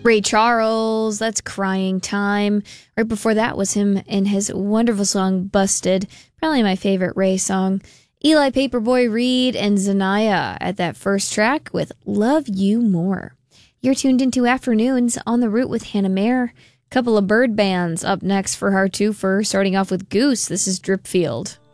Ray Charles, that's Crying Time. Right before that was him and his wonderful song Busted, probably my favorite Ray song. Eli Paperboy Reed and Zanaya at that first track with Love You More. You're tuned into Afternoons on the Route with Hannah Mayer. Couple of bird bands up next for our twofer, starting off with Goose. This is Dripfield.